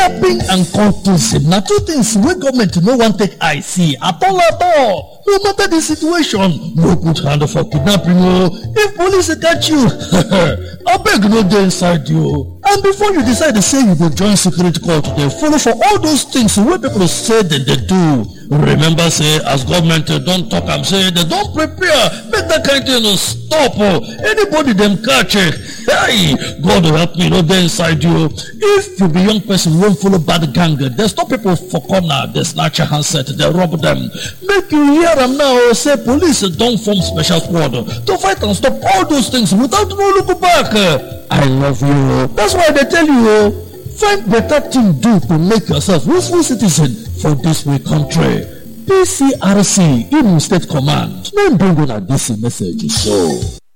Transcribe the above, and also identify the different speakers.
Speaker 1: Kidnapping and cultism na two things wey government no wan take eye see at all. No matter the situation, no put hand for kidnapping o. If police catch you, abeg no dey inside you. And before you decide to say you go join secret court, dey follow for all those things wey people say dem dey do. Remember say as government don talk am say dem don prepare make that kind thing stop. Anybody dem catch, hey, God help me no dey inside you. If you be young person wey follow bad gang, dey stop people for corner, dey snatch your handset, dey rob them. Make you hear am now say police don form special squad to fight and stop all those things without no look back. I love you. That's why they tell you, find better thing do to make yourself useful citizen for this way country. PCRC, Imo State Command. Name bring on a DC message so.